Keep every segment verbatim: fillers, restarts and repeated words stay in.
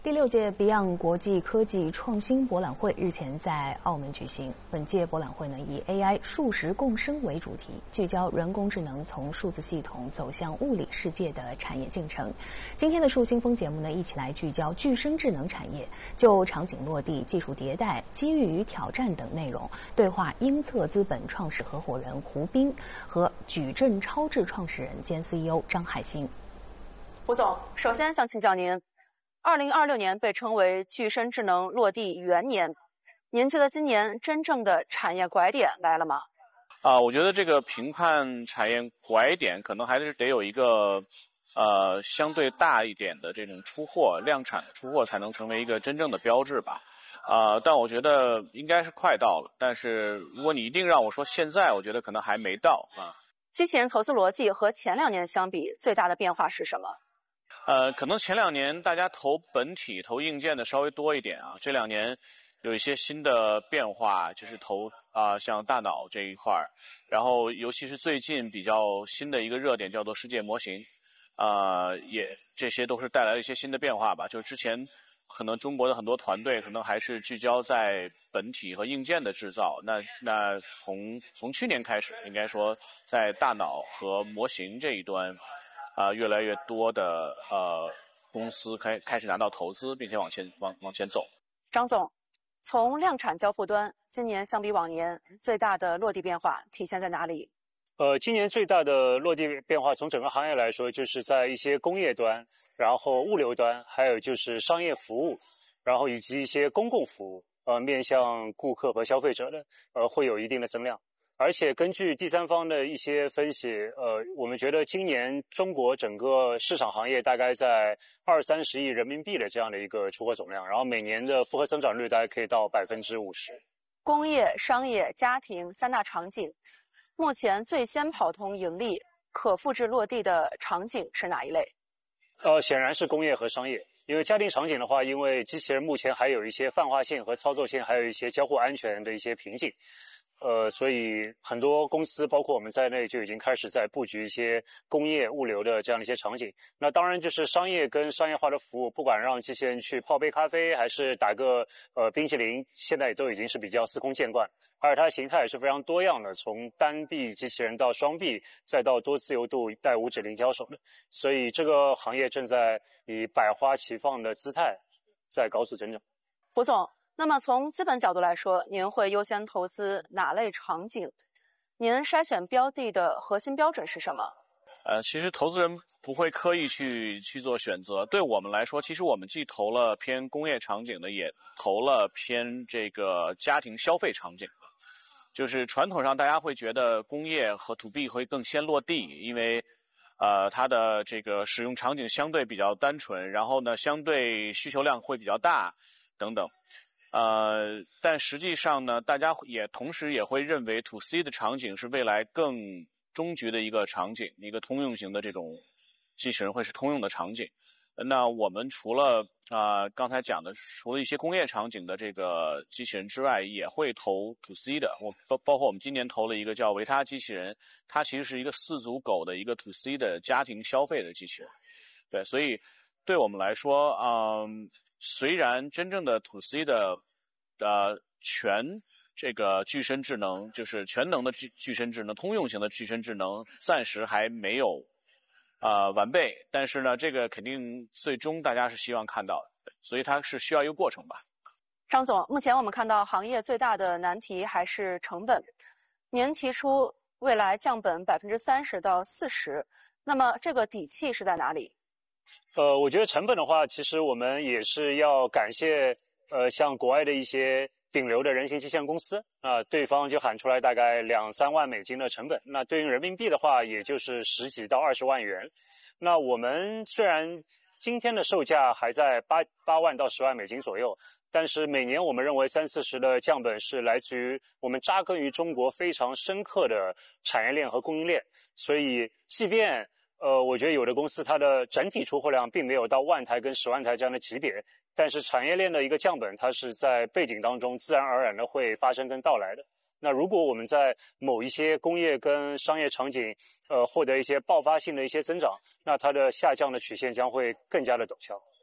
第六届 Beyond 国际科技创新博览会日前在澳门举行。本届博览会呢以 A I 数实共生为主题，聚焦人工智能从数字系统走向物理世界的产业进程。今天的树新风节目呢，一起来聚焦具身智能产业，就场景落地、技术迭代、机遇与挑战等内容，对话英策资本创始合伙人胡斌和矩阵超智创始人兼 C E O 张海星。 胡总，首先想请教您。二零二六年被称为具身智能落地元年，您觉得今年真正的产业拐点来了吗？ 啊，我觉得这个评判产业拐点可能还是得有一个呃相对大一点的这种出货量产的出货，才能成为一个真正的标志吧。啊、呃，但我觉得应该是快到了。但是如果你一定让我说现在，我觉得可能还没到啊。 机器人投资逻辑和前两年相比，最大的变化是什么？ 呃，可能前两年大家投本体、投硬件的稍微多一点啊，这两年有一些新的变化，就是投啊、呃，像大脑这一块儿，然后尤其是最近比较新的一个热点叫做世界模型，啊、呃，也这些都是带来了一些新的变化吧。就是之前可能中国的很多团队可能还是聚焦在本体和硬件的制造，那那从从去年开始，应该说在大脑和模型这一端。啊、呃，越来越多的呃公司开开始拿到投资，并且往前往往前走。 张总，从量产交付端，今年相比往年最大的落地变化体现在哪里？ 呃，今年最大的落地变化，从整个行业来说，就是在一些工业端，然后物流端，还有就是商业服务，然后以及一些公共服务，呃，面向顾客和消费者的，呃，会有一定的增量。而且根据第三方的一些分析，呃，我们觉得今年中国整个市场行业大概在二三十亿人民币的这样的一个出货总量，然后每年的复合增长率大概可以到百分之五十。 工业、商业、家庭三大场景，目前最先跑通盈利、可复制落地的场景是哪一类？ 呃，显然是工业和商业。因为家庭场景的话，因为机器人目前还有一些泛化性和操作性，还有一些交互安全的一些瓶颈。呃，所以很多公司，包括我们在内，就已经开始在布局一些工业物流的这样的一些场景。那当然就是商业跟商业化的服务，不管让机器人去泡杯咖啡，还是打个呃冰淇淋，现在都已经是比较司空见惯。而且它的形态也是非常多样的，从单臂机器人到双臂，再到多自由度带无指零交手的。所以这个行业正在以百花齐放的姿态在高速增长。 胡总，那么从资本角度来说，您会优先投资哪类场景？您筛选标的的核心标准是什么？ 呃，其实投资人不会刻意去去做选择。对我们来说，其实我们既投了偏工业场景的，也投了偏这个家庭消费场景的。就是传统上大家会觉得工业和 to B 会更先落地，因为呃它的这个使用场景相对比较单纯，然后呢相对需求量会比较大等等。呃，但实际上呢，大家也同时也会认为 to C 的场景是未来更终局的一个场景，一个通用型的这种机器人会是通用的场景。那我们除了啊、呃、刚才讲的，除了一些工业场景的这个机器人之外，也会投 to C 的。我包包括我们今年投了一个叫维他机器人，它其实是一个四足狗的一个 to C 的家庭消费的机器人。对，所以对我们来说，嗯。虽然真正的 to C 的呃全这个具身智能，就是全能的具具身智能、通用型的具身智能，暂时还没有呃完备，但是呢，这个肯定最终大家是希望看到的，所以它是需要一个过程吧。 张总，目前我们看到行业最大的难题还是成本，您提出未来降本百分之三十到四十，那么这个底气是在哪里？ 呃，我觉得成本的话，其实我们也是要感谢呃，像国外的一些顶流的人形机器人公司啊、呃，对方就喊出来大概两三万美金的成本，那对应人民币的话，也就是十几到二十万元。那我们虽然今天的售价还在八八万到十万美金左右，但是每年我们认为三四十的降本是来自于我们扎根于中国非常深刻的产业链和供应链，所以即便呃，我觉得有的公司它的整体出货量并没有到万台跟十万台这样的级别，但是产业链的一个降本，它是在背景当中自然而然的会发生跟到来的。那如果我们在某一些工业跟商业场景，呃，获得一些爆发性的一些增长，那它的下降的曲线将会更加的陡峭。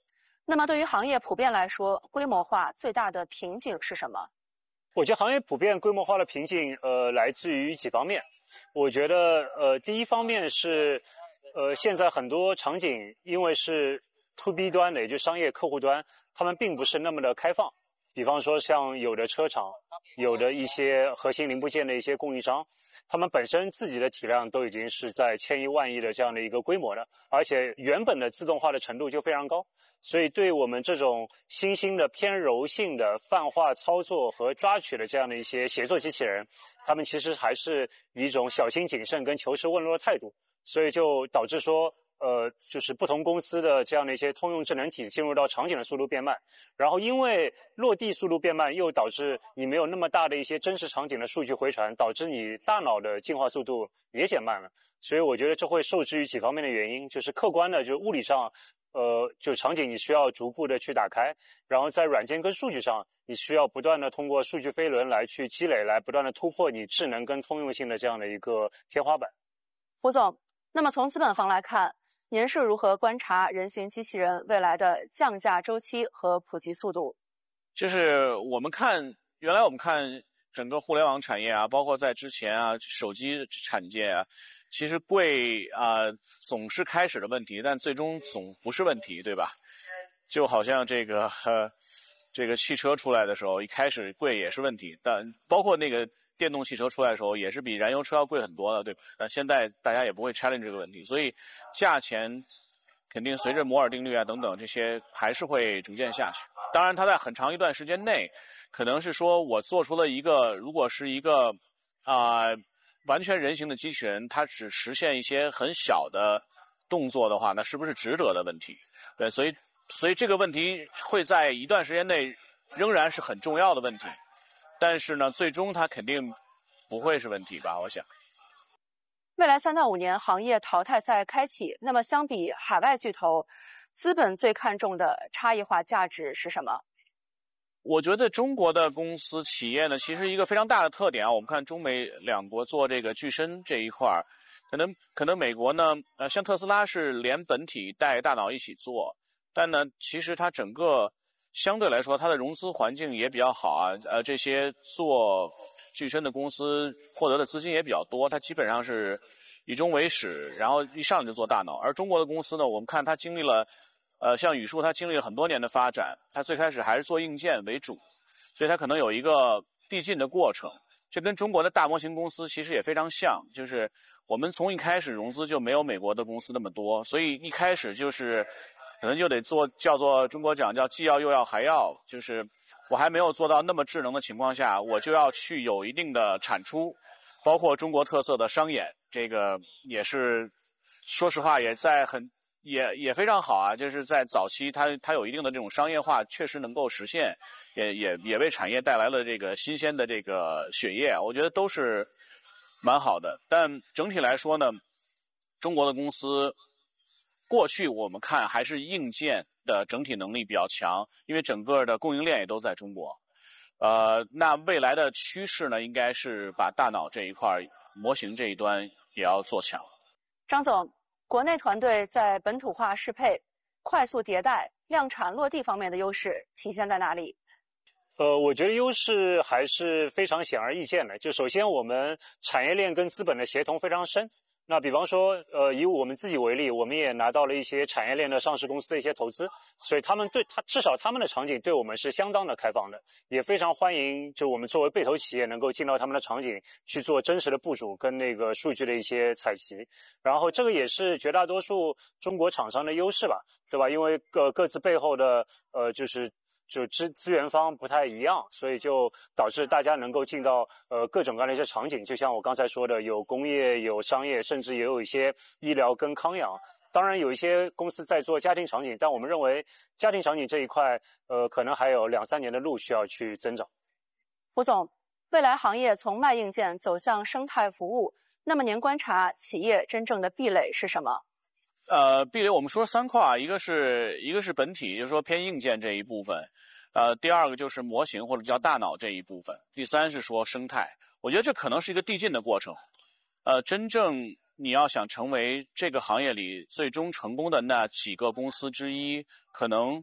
那么对于行业普遍来说，规模化最大的瓶颈是什么？ 我觉得行业普遍规模化的瓶颈，呃，来自于几方面。我觉得，呃，第一方面是，呃，现在很多场景因为是 to B 端的，也就是商业客户端，他们并不是那么的开放。比方说，像有的车厂，有的一些核心零部件的一些供应商，他们本身自己的体量都已经是在千亿万亿的这样的一个规模了，而且原本的自动化的程度就非常高，所以对我们这种新兴的偏柔性的泛化操作和抓取的这样的一些协作机器人，他们其实还是以一种小心谨慎跟求实问路的态度，所以就导致说呃，就是不同公司的这样的一些通用智能体进入到场景的速度变慢，然后因为落地速度变慢，又导致你没有那么大的一些真实场景的数据回传，导致你大脑的进化速度也减慢了。所以我觉得这会受制于几方面的原因，就是客观的，就是物理上，呃，就场景你需要逐步的去打开，然后在软件跟数据上，你需要不断的通过数据飞轮来去积累，来不断的突破你智能跟通用性的这样的一个天花板。 胡总，那么从资本方来看，您是如何观察人形机器人未来的降价周期和普及速度？ 就是我们看，原来我们看整个互联网产业啊，包括在之前啊，手机产界啊，其实贵啊、呃、总是开始的问题，但最终总不是问题，对吧？就好像这个呃，这个汽车出来的时候，一开始贵也是问题，但包括那个电动汽车出来的时候，也是比燃油车要贵很多的，对吧？但现在大家也不会 challenge 这个问题，所以价钱肯定随着摩尔定律啊等等这些还是会逐渐下去。当然，它在很长一段时间内，可能是说我做出了一个，如果是一个啊、呃、完全人形的机器人，它只实现一些很小的动作的话，那是不是值得的问题？对，所以所以这个问题会在一段时间内仍然是很重要的问题，但是呢，最终它肯定不会是问题吧？我想。 未来三到五年行业淘汰赛开启，那么相比海外巨头，资本最看重的差异化价值是什么？ 我觉得中国的公司企业呢，其实一个非常大的特点啊，我们看中美两国做这个具身这一块，可能可能美国呢，呃，像特斯拉是连本体带大脑一起做，但呢，其实它整个相对来说它的融资环境也比较好啊，呃，这些做具身的公司获得的资金也比较多，它基本上是以终为始，然后一上来就做大脑。而中国的公司呢，我们看它经历了，呃，像宇树它经历了很多年的发展，它最开始还是做硬件为主，所以它可能有一个递进的过程。这跟中国的大模型公司其实也非常像，就是我们从一开始融资就没有美国的公司那么多，所以一开始就是可能就得做叫做中国讲叫既要又要还要，就是我还没有做到那么智能的情况下，我就要去有一定的产出，包括中国特色的商演，这个也是说实话也在很也也非常好啊，就是在早期它它有一定的这种商业化，确实能够实现，也也也为产业带来了这个新鲜的这个血液，我觉得都是蛮好的。但整体来说呢，中国的公司过去我们看还是硬件的整体能力比较强，因为整个的供应链也都在中国。呃，那未来的趋势呢，应该是把大脑这一块模型这一端也要做强。 张总，国内团队在本土化适配、快速迭代、量产落地方面的优势体现在哪里？ 呃，我觉得优势还是非常显而易见的。就首先，我们产业链跟资本的协同非常深。那比方说，呃，以我们自己为例，我们也拿到了一些产业链的上市公司的一些投资，所以他们对他至少他们的场景对我们是相当的开放的，也非常欢迎就我们作为被投企业能够进到他们的场景去做真实的部署跟那个数据的一些采集。然后这个也是绝大多数中国厂商的优势吧，对吧？因为各各自背后的呃就是就资资源方不太一样，所以就导致大家能够进到呃各种各样的一些场景，就像我刚才说的，有工业、有商业，甚至也有一些医疗跟康养。当然有一些公司在做家庭场景，但我们认为家庭场景这一块，呃，可能还有两三年的路需要去增长。 胡总，未来行业从卖硬件走向生态服务，那么您观察企业真正的壁垒是什么？ 呃，壁垒我们说三块，一个是一个是本体，就是说偏硬件这一部分，呃，第二个就是模型或者叫大脑这一部分，第三是说生态。我觉得这可能是一个递进的过程。呃，真正你要想成为这个行业里最终成功的那几个公司之一，可能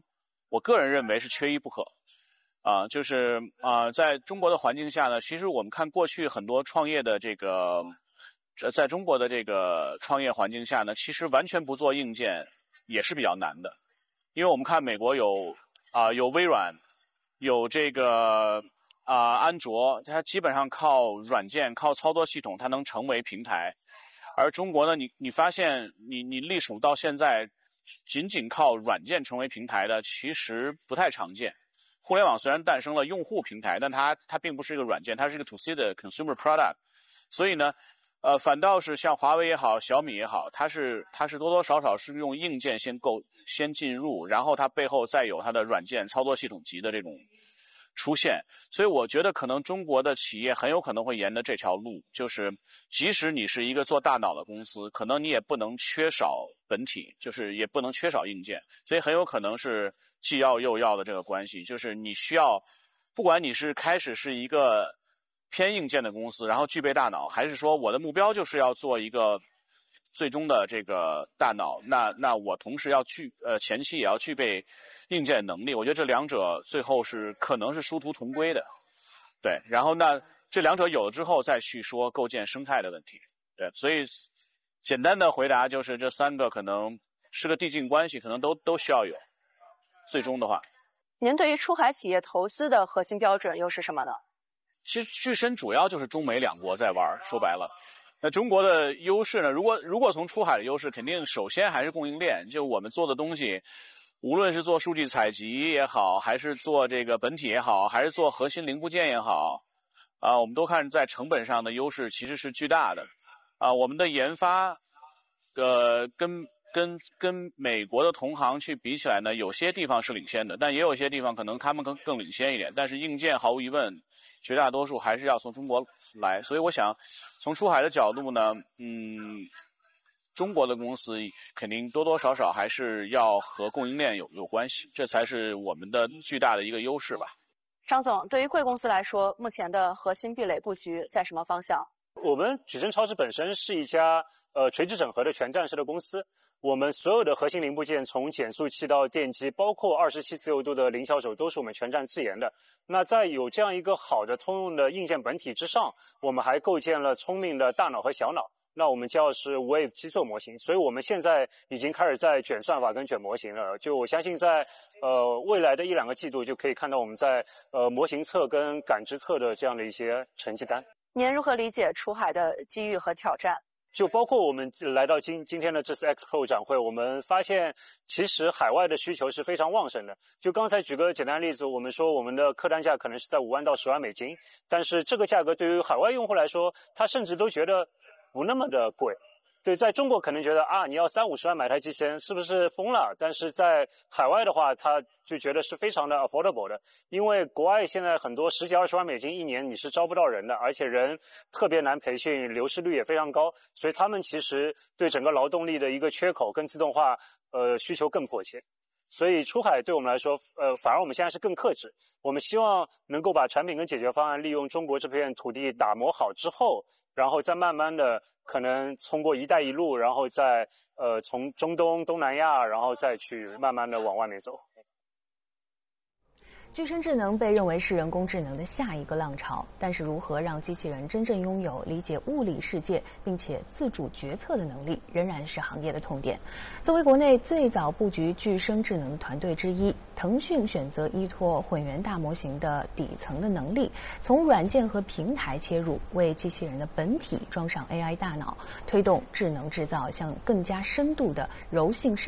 我个人认为是缺一不可。啊、呃，就是啊、呃，在中国的环境下呢，其实我们看过去很多创业的这个，在中国的这个创业环境下呢，其实完全不做硬件也是比较难的，因为我们看美国有啊、呃、有微软，有这个啊、呃、安卓，它基本上靠软件、靠操作系统，它能成为平台。而中国呢，你你发现你你隶属到现在，仅仅靠软件成为平台的，其实不太常见。互联网虽然诞生了用户平台，但它它并不是一个软件，它是一个 to C 的 consumer product。所以呢，呃，反倒是像华为也好，小米也好，它是它是多多少少是用硬件先购先进入，然后它背后再有它的软件操作系统级的这种出现。所以我觉得可能中国的企业很有可能会沿着这条路，就是即使你是一个做大脑的公司，可能你也不能缺少本体，就是也不能缺少硬件，所以很有可能是既要又要的这个关系，就是你需要，不管你是开始是一个偏硬件的公司，然后具备大脑，还是说我的目标就是要做一个最终的这个大脑，那那我同时要具呃前期也要具备硬件能力，我觉得这两者最后是可能是殊途同归的，对。然后那这两者有了之后，再去说构建生态的问题，对。所以简单的回答就是这三个可能是个递进关系，可能都都需要有。最终的话， 您对于出海企业投资的核心标准又是什么呢？ 其实具身主要就是中美两国在玩，说白了。那中国的优势呢？如果如果从出海的优势，肯定首先还是供应链。就我们做的东西，无论是做数据采集也好，还是做这个本体也好，还是做核心零部件也好，啊，我们都看在成本上的优势其实是巨大的。啊，我们的研发，呃，跟跟跟美国的同行去比起来呢，有些地方是领先的，但也有些地方可能他们更更领先一点。但是硬件毫无疑问，绝大多数还是要从中国来。所以我想，从出海的角度呢，嗯，中国的公司肯定多多少少还是要和供应链有有关系，这才是我们的巨大的一个优势吧。 张总，对于贵公司来说，目前的核心壁垒布局在什么方向？ 我们矩阵超市本身是一家呃垂直整合的全站式的公司，我们所有的核心零部件，从减速器到电机，包括二十七自由度的零小手，都是我们全站自研的。那在有这样一个好的通用的硬件本体之上，我们还构建了聪明的大脑和小脑。那我们叫是 Wave 基座模型，所以我们现在已经开始在卷算法跟卷模型了。就我相信在呃未来的一两个季度就可以看到我们在呃模型侧跟感知侧的这样的一些成绩单。 您如何理解出海的机遇和挑战？ 就包括我们来到今今天的这次 Expo 展会，我们发现其实海外的需求是非常旺盛的。就刚才举个简单例子，我们说我们的客单价可能是在五万到十万美金，但是这个价格对于海外用户来说，他甚至都觉得不那么的贵。对，在中国可能觉得啊，你要三五十万买台机器人是不是疯了？但是在海外的话，他就觉得是非常的 affordable 的，因为国外现在很多十几二十万美金一年你是招不到人的，而且人特别难培训，流失率也非常高，所以他们其实对整个劳动力的一个缺口跟自动化呃需求更迫切。所以出海对我们来说，呃，反而我们现在是更克制。我们希望能够把产品跟解决方案利用中国这片土地打磨好之后，然后再慢慢的可能通过一带一路，然后再呃从中东、东南亚，然后再去慢慢的往外面走。 具身智能被认为是人工智能的下一个浪潮，但是如何让机器人真正拥有理解物理世界并且自主决策的能力，仍然是行业的痛点。作为国内最早布局具身智能团队之一，腾讯选择依托混元大模型的底层的能力，从软件和平台切入，为机器人的本体装上 A I 大脑，推动智能制造向更加深度的柔性